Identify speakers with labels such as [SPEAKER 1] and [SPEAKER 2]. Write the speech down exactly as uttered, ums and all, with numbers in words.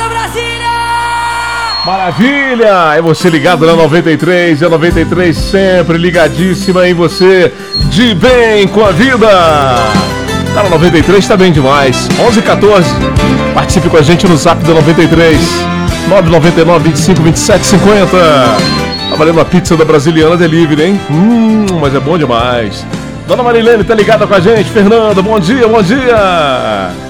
[SPEAKER 1] Brasília!
[SPEAKER 2] Maravilha! É você ligado na noventa e três, e a noventa e três sempre ligadíssima em você, de bem com a vida! Tá na noventa e três, tá bem demais. onze e quatorze, participe com a gente no zap da noventa e três, nove nove nove, vinte e cinco, vinte e sete, cinquenta. Tá valendo a pizza da Brasiliana Delivery, hein? Hum, mas é bom demais. Dona Marilene tá ligada com a gente. Fernanda, bom dia, bom dia!